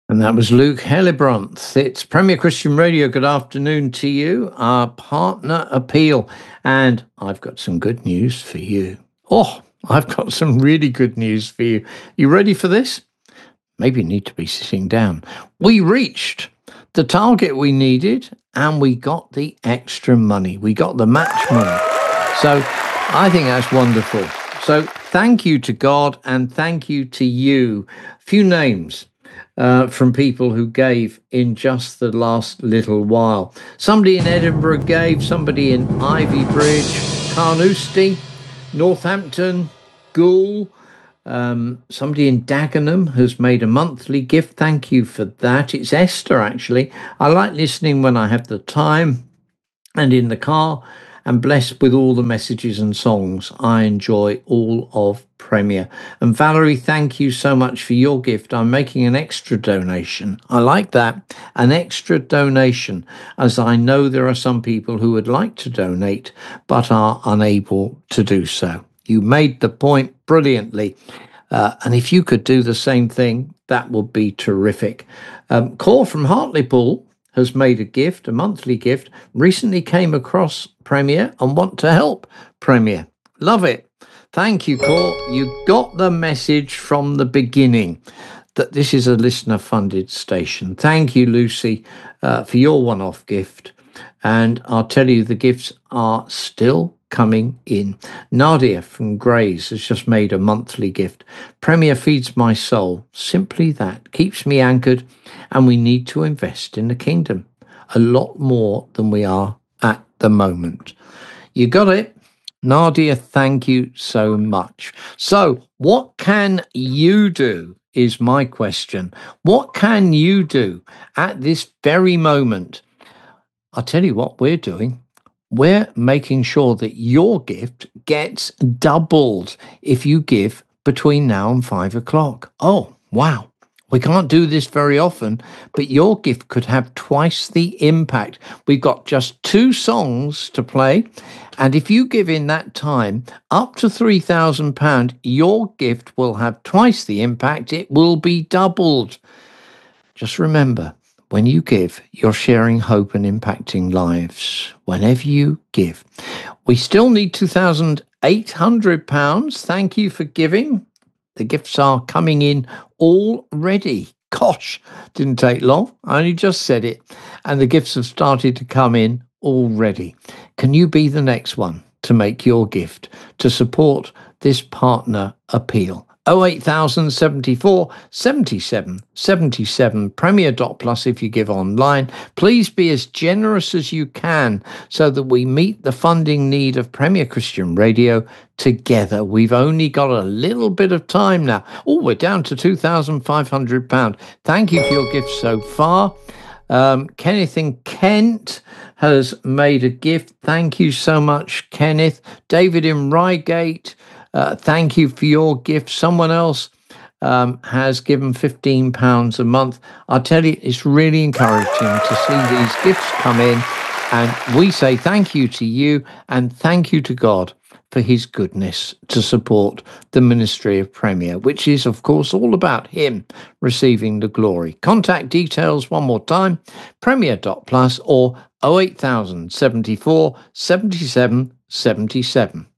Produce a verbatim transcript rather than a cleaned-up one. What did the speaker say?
And that was Luke Hellebrandt. It's Premier Christian Radio. Good afternoon to you, our partner appeal. And I've got some good news for you. Oh, I've got some really good news for you. You ready for this? Maybe you need to be sitting down. We reached the target we needed and we got the extra money. We got the match money. So I think that's wonderful. So thank you to God and thank you to you. A few names. Uh, from people who gave in just the last little while. Somebody in Edinburgh gave, somebody in Ivy Bridge, Carnoustie, Northampton, Goole, um, somebody in Dagenham has made a monthly gift. Thank you for that. It's Esther, actually. I like listening when I have the time and in the car, and blessed with all the messages and songs. I enjoy all of Premier. And Valerie, thank you so much for your gift. I'm making an extra donation. I like that, an extra donation, as I know there are some people who would like to donate but are unable to do so. You made the point brilliantly. Uh, and if you could do the same thing, that would be terrific. Um, Cor from Hartlepool has made a gift, a monthly gift, recently came across Premier and want to help Premier. Love it. Thank you, Cor. You got the message from the beginning that this is a listener-funded station. Thank you, Lucy, uh, for your one-off gift. And I'll tell you, the gifts are still coming in. Nadia from Grays has just made a monthly gift. Premier feeds my soul. Simply that. Keeps me anchored. And we need to invest in the kingdom a lot more than we are at the moment. You got it. Nadia, thank you so much. So what can you do is my question. What can you do at this very moment? I'll tell you what we're doing. We're making sure that your gift gets doubled if you give between now and five o'clock. Oh, wow. We can't do this very often, but your gift could have twice the impact. We've got just two songs to play. And if you give in that time up to three thousand pounds, your gift will have twice the impact. It will be doubled. Just remember, when you give, you're sharing hope and impacting lives. Whenever you give. We still need two thousand eight hundred pounds. Thank you for giving. The gifts are coming in already. Gosh, didn't take long. I only just said it. And the gifts have started to come in already. Can you be the next one to make your gift to support this partner appeal? oh eight thousand seventy-four seventy-seven seventy-seven premier dot plus if you give online. Please be as generous as you can so that we meet the funding need of Premier Christian Radio together. We've only got a little bit of time now. Oh, we're down to two thousand five hundred pounds. Thank you for your gifts so far. Um, Kenneth in Kent has made a gift. Thank you so much, Kenneth. David in Reigate, Uh, thank you for your gift. Someone else um, has given fifteen pounds a month. I'll tell you, it's really encouraging to see these gifts come in. And we say thank you to you and thank you to God for his goodness to support the ministry of Premier, which is, of course, all about him receiving the glory. Contact details one more time, premier dot plus or oh eight thousand seventy-four seventy-seven seventy-seven.